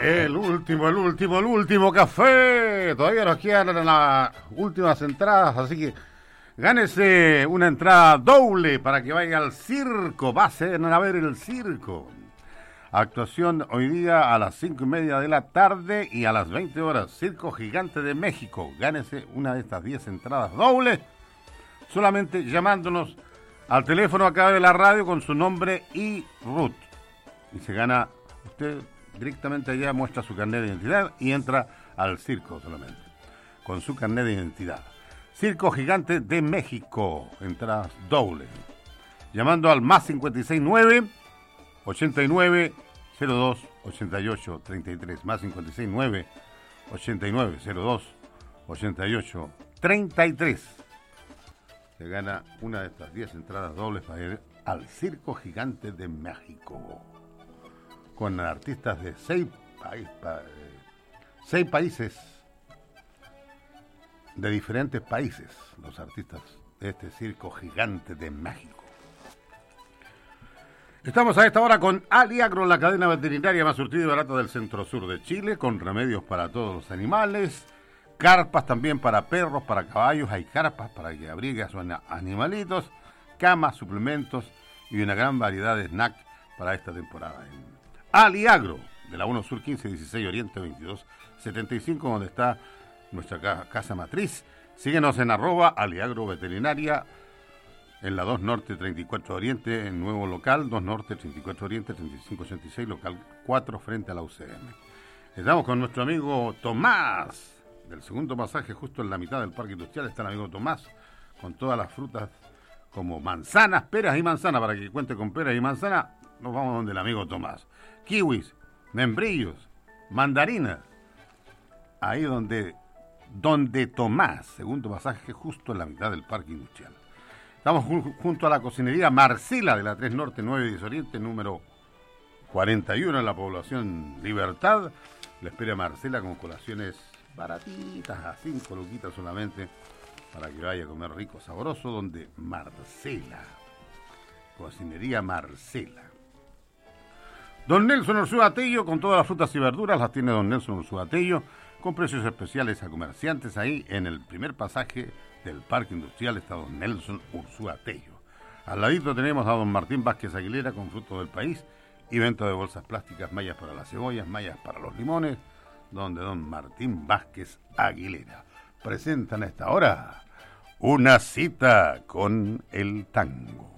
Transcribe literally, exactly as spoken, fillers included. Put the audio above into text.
El último, el último, el último café. Todavía nos quedan las últimas entradas, así que gánese una entrada doble para que vaya al circo. Pasen a ver el circo. Actuación hoy día a las cinco y media de la tarde y a las veinte horas. Circo Gigante de México. Gánese una de estas diez entradas dobles solamente llamándonos al teléfono acá de la radio con su nombre y root. Y se gana usted directamente allá, muestra su carnet de identidad y entra al circo solamente con su carnet de identidad. Circo Gigante de México, entradas dobles. Llamando al más cincuenta y seis nueve, ochenta y nueve, cero dos, ochenta y ocho, treinta y tres, más cincuenta y seis nueve, ochenta y nueve, cero dos, ochenta y ocho, treinta y tres. Se gana una de estas diez entradas dobles para ir al Circo Gigante de México, con artistas de seis, país, pa, seis países, de diferentes países, los artistas de este Circo Gigante de México. Estamos a esta hora con Aliagro, la cadena veterinaria más surtida y barata del centro-sur de Chile, con remedios para todos los animales, carpas también para perros, para caballos, hay carpas para que abrigue a sus animalitos, camas, suplementos y una gran variedad de snacks para esta temporada. Aliagro, de la uno Sur quince dieciséis Oriente veintidós setenta y cinco, donde está nuestra casa matriz. Síguenos en arroba Aliagro Veterinaria, en la dos Norte treinta y cuatro Oriente, en nuevo local, dos Norte treinta y cuatro Oriente, treinta y cinco ochenta y seis, local cuatro, frente a la U C M. Estamos con nuestro amigo Tomás, del segundo pasaje, justo en la mitad del parque industrial, está el amigo Tomás, con todas las frutas como manzanas, peras y manzanas, para que cuente con peras y manzanas, nos vamos donde el amigo Tomás. Kiwis, membrillos, mandarinas, ahí donde, donde Tomás, segundo pasaje, justo en la mitad del parque industrial. Estamos ju- junto a la cocinería Marcela de la tres Norte nueve diez Oriente, número cuarenta y uno, en la población Libertad. Le espera Marcela con colaciones baratitas, a cinco luquitas solamente, para que vaya a comer rico, sabroso, donde Marcela, cocinería Marcela. Don Nelson Ursúa Tello, con todas las frutas y verduras, las tiene Don Nelson Ursúa Tello, con precios especiales a comerciantes. Ahí en el primer pasaje del Parque Industrial está Don Nelson Ursúa Tello. Al ladito tenemos a Don Martín Vázquez Aguilera, con frutos del país y venta de bolsas plásticas, mallas para las cebollas, mallas para los limones, donde Don Martín Vázquez Aguilera presentan a esta hora Una cita con el tango.